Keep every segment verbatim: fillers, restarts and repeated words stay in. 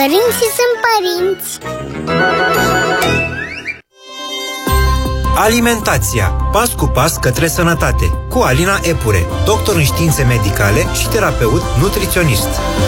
Părinții sunt părinți. Alimentația. Pas cu pas către sănătate. Cu Alina Epure, doctor în științe medicale și terapeut nutriționist.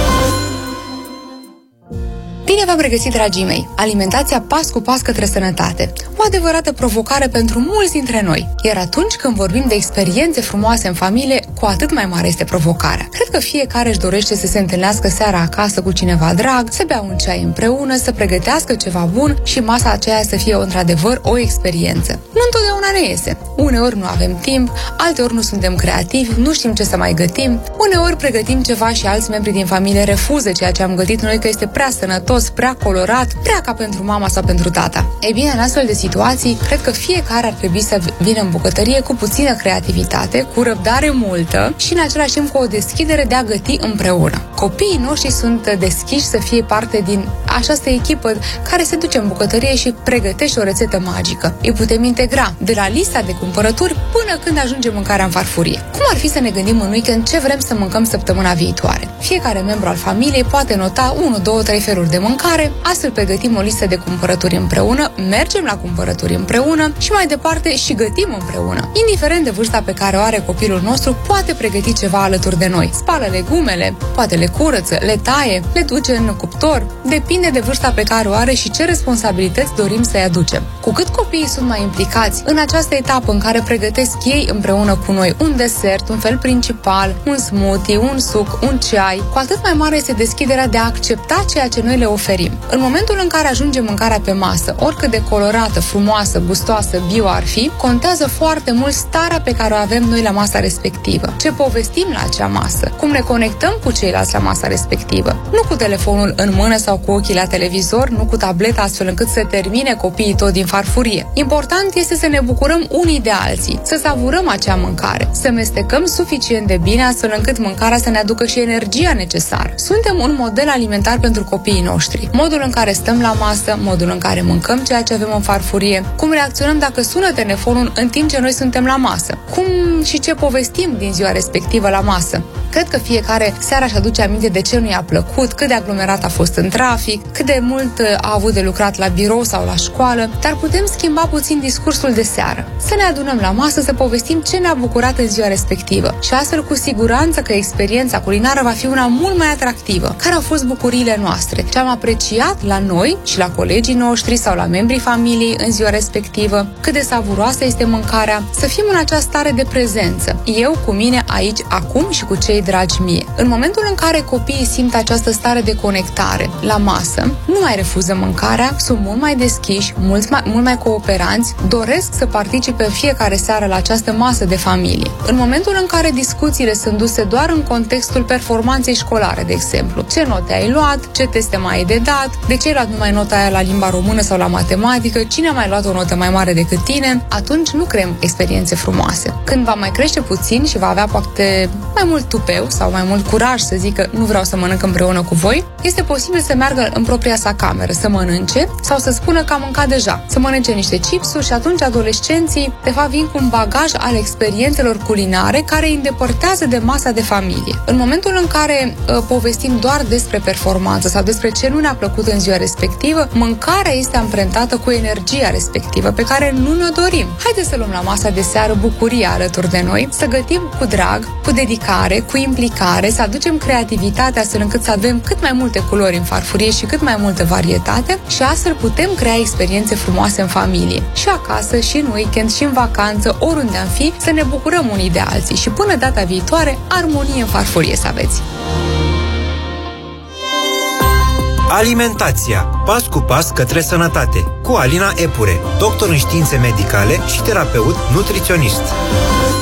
Bine v-am regăsit, dragii mei! Alimentația pas cu pas către sănătate. O adevărată provocare pentru mulți dintre noi. Iar atunci când vorbim de experiențe frumoase în familie, cu atât mai mare este provocarea. Cred că fiecare își dorește să se întâlnească seara acasă cu cineva drag, să bea un ceai împreună, să pregătească ceva bun și masa aceea să fie într-adevăr o experiență. Nu întotdeauna ne iese. Uneori nu avem timp, alteori nu suntem creativi, nu știm ce să mai gătim. Uneori pregătim ceva și alți membri din familie refuză ceea ce am gătit noi că este prea sănătos, prea colorat, prea ca pentru mama sau pentru tata. Ei bine, în astfel de situații, cred că fiecare ar trebui să vină în bucătărie cu puțină creativitate, cu răbdare multă și în același timp cu o deschidere de a găti împreună. Copiii noștri sunt deschiși să fie parte din această echipă care se duce în bucătărie și pregătește o rețetă magică. Îi putem integra de la lista de cumpărături până când ajunge mâncarea în farfurie. Cum ar fi să ne gândim în weekend ce vrem să mâncăm săptămâna viitoare? Fiecare membru al familiei poate nota unu, doi, trei feluri de mâncare, astfel pregătim o listă de cumpărături împreună, mergem la cumpărături împreună și mai departe și gătim împreună. Indiferent de vârsta pe care o are copilul nostru, poate pregăti ceva alături de noi. Spală legumele, poate le curăță, le taie, le duce în cuptor. Depinde de vârsta pe care o are și ce responsabilități dorim să-i aducem. Cu cât copiii sunt mai implicați în această etapă în care pregătesc ei împreună cu noi un desert, un fel principal, un smoothie, un suc, un ceai, cu atât mai mare este deschiderea de a accepta ceea ce noi le oferim. În momentul în care ajunge mâncarea pe masă, oricât de colorată, frumoasă, gustoasă, bio ar fi, contează foarte mult starea pe care o avem noi la masa respectivă. Ce povestim la acea masă? Cum ne conectăm cu ceilalți la masa respectivă? Nu cu telefonul în mână sau cu ochii la televizor, nu cu tableta astfel încât să termine copiii tot din farfurie. Important este să ne bucurăm unii de alții, să savurăm acea mâncare, să mestecăm suficient de bine astfel încât mâncarea să ne aducă și energia necesară. Suntem un model alimentar pentru copiii noștri. Modul în care stăm la masă, modul în care mâncăm ceea ce avem în farfurie, cum reacționăm dacă sună telefonul în timp ce noi suntem la masă, cum și ce povestim din ziua respectivă la masă. Cred că fiecare seara își aduce aminte de ce nu i-a plăcut, cât de aglomerat a fost în trafic, cât de mult a avut de lucrat la birou sau la școală, dar putem schimba puțin discursul de seară. Să ne adunăm la masă, să povestim ce ne-a bucurat în ziua respectivă și astfel cu siguranță că experiența culinară va fi una mult mai atractivă. Care au fost bucuriile noastre? Ce am apreciat la noi și la colegii noștri sau la membrii familiei în ziua respectivă? Cât de savuroasă este mâncarea? Să fim în această stare de prezență. Eu cu mine aici, acum și cu cei dragi mie. În momentul în care copiii simt această stare de conectare la masă, nu mai refuză mâncarea, sunt mult mai deschiși, mult mai, mult mai cooperanți, doresc să participe în fiecare seară la această masă de familie. În momentul în care discuțiile sunt duse doar în contextul performanței școlare, de exemplu, ce note ai luat, ce teste mai ai de dat, de ce ai luat numai nota aia la limba română sau la matematică, cine a mai luat o notă mai mare decât tine, atunci nu creăm experiențe frumoase. Când va mai crește puțin și va avea poate mai mult tupeu sau mai mult curaj să zică nu vreau să mănânc împreună cu voi, este posibil să meargă în propria sa cameră să mănânce sau să spună că a mâncat deja, să mănânce niște chipsuri și atunci adolescenții de fapt vin cu un bagaj al experiențelor culinare care îi îndepărtează de masa de familie. În momentul în care uh, povestim doar despre performanță sau despre ce nu ne-a plăcut în ziua respectivă, mâncarea este amprentată cu energia respectivă pe care nu ne-o dorim. Haideți să luăm la masa de seară bucuria alături de noi, să gătim cu drag, cu dedicare, cu implicare, să aducem creativitatea astfel încât să avem cât mai multe culori în farfurie și cât mai multă varietate și astfel putem crea experiențe frumoase în familie. Și acasă, și în weekend, și în vacanță, oriunde am fi, să ne bucurăm unii de alții și până data viitoare, armonie în farfurie să aveți! Alimentația. Pas cu pas către sănătate. Cu Alina Epure, doctor în științe medicale și terapeut nutriționist.